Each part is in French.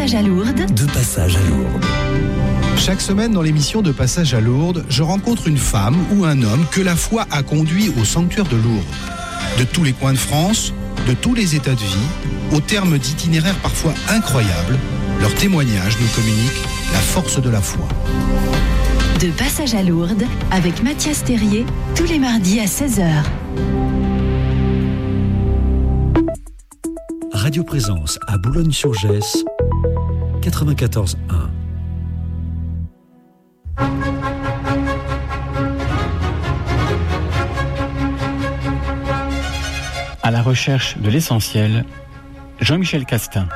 passage à Lourdes. De passage à Lourdes. Chaque semaine dans l'émission De passage à Lourdes, je rencontre une femme ou un homme que la foi a conduit au sanctuaire de Lourdes. De tous les coins de France, de tous les états de vie, au terme d'itinéraires parfois incroyables, leurs témoignages nous communiquent la force de la foi. De passage à Lourdes avec Mathias Terrier, tous les mardis à 16h. Radio Présence à Boulogne-sur-Gesse, 94.1. À la recherche de l'essentiel, Jean-Michel Castin.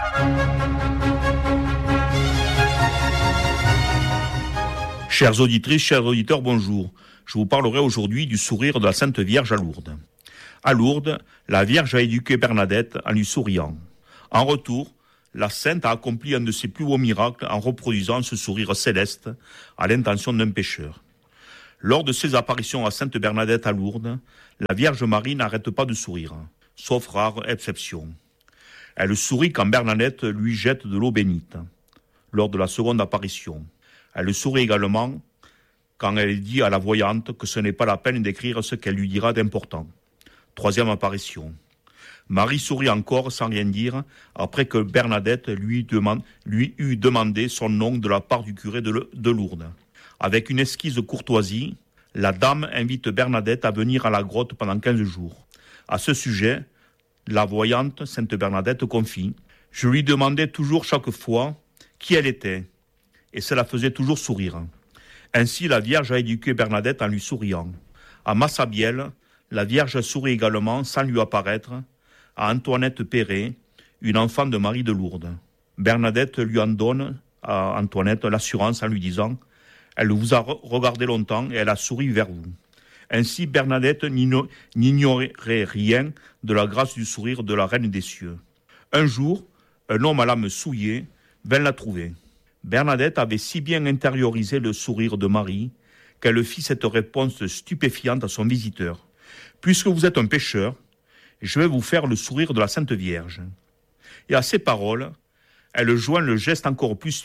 Chères auditrices, chers auditeurs, bonjour. Je vous parlerai aujourd'hui du sourire de la Sainte Vierge à Lourdes. À Lourdes, la Vierge a éduqué Bernadette en lui souriant. En retour, la Sainte a accompli un de ses plus beaux miracles en reproduisant ce sourire céleste à l'intention d'un pécheur. Lors de ses apparitions à Sainte Bernadette à Lourdes, la Vierge Marie n'arrête pas de sourire, sauf rare exception. Elle sourit quand Bernadette lui jette de l'eau bénite, lors de la seconde apparition. Elle sourit également quand elle dit à la voyante que ce n'est pas la peine d'écrire ce qu'elle lui dira d'important. Troisième apparition. Marie sourit encore sans rien dire après que Bernadette lui eut demandé son nom de la part du curé de Lourdes. Avec une esquisse courtoisie, la dame invite Bernadette à venir à la grotte pendant 15 jours. À ce sujet, la voyante Sainte Bernadette confie « Je lui demandais toujours chaque fois qui elle était, et cela faisait toujours sourire. » Ainsi, la Vierge a éduqué Bernadette en lui souriant. À Massabielle, la Vierge sourit également sans lui apparaître à Antoinette Perret, une enfant de Marie de Lourdes. Bernadette lui en donne à Antoinette l'assurance en lui disant « Elle vous a regardé longtemps et elle a souri vers vous. » Ainsi, Bernadette n'ignorait rien de la grâce du sourire de la Reine des Cieux. Un jour, un homme à l'âme souillée vint la trouver. Bernadette avait si bien intériorisé le sourire de Marie qu'elle fit cette réponse stupéfiante à son visiteur. « Puisque vous êtes un pécheur, je vais vous faire le sourire de la Sainte Vierge. » Et à ces paroles, elle joint le geste encore plus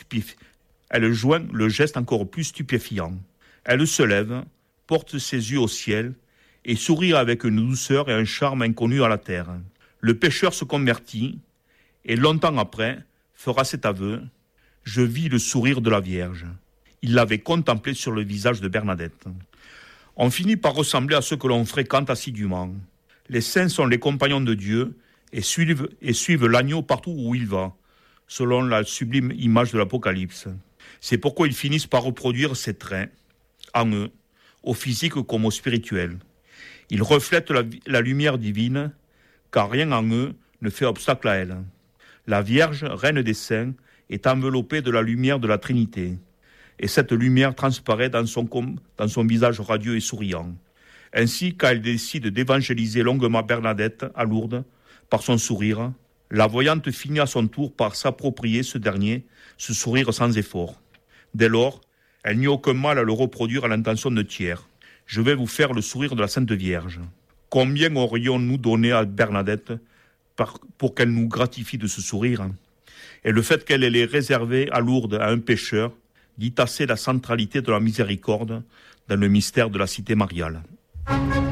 stupéfiant. Elle se lève, porte ses yeux au ciel et sourit avec une douceur et un charme inconnus à la terre. Le pécheur se convertit et longtemps après fera cet aveu « Je vis le sourire de la Vierge. » Il l'avait contemplé sur le visage de Bernadette. On finit par ressembler à ceux que l'on fréquente assidûment. Les saints sont les compagnons de Dieu et suivent l'agneau partout où il va, selon la sublime image de l'Apocalypse. C'est pourquoi ils finissent par reproduire ces traits en eux, au physique comme au spirituel. Ils reflètent la lumière divine, car rien en eux ne fait obstacle à elle. La Vierge, reine des saints, est enveloppée de la lumière de la Trinité. Et cette lumière transparaît dans son visage radieux et souriant. Ainsi, quand elle décide d'évangéliser longuement Bernadette à Lourdes par son sourire, la voyante finit à son tour par s'approprier ce sourire sans effort. Dès lors, elle n'y a aucun mal à le reproduire à l'intention de tiers. Je vais vous faire le sourire de la Sainte Vierge. Combien aurions-nous donné à Bernadette pour qu'elle nous gratifie de ce sourire ? Et le fait qu'elle l'ait réservé à Lourdes à un pécheur dit assez la centralité de la miséricorde dans le mystère de la cité mariale.